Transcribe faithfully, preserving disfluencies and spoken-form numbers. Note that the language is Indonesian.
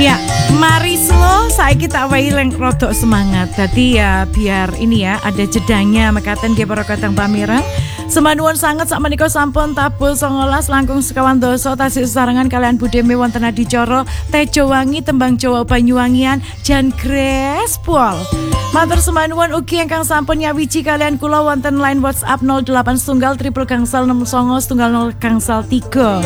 Ya, mari slow saya kita wae leng rodok semangat. Jadi ya biar ini ya ada jedanya mekaten nggih para kadang pamireng. Semanuwun sanget sak menika sampun tabel songolas langkung sekawan dasa tasih sesarengan kalian budeme wonten adicara Tejo Wangi tembang Jawa Banyuwangian Jan Grespol. Matur semanuwun ugi ingkang sampun nyawiji kalian kula wonten line WhatsApp nol delapan setunggal triple gangsal enam songo setunggal nol gangsal tiga.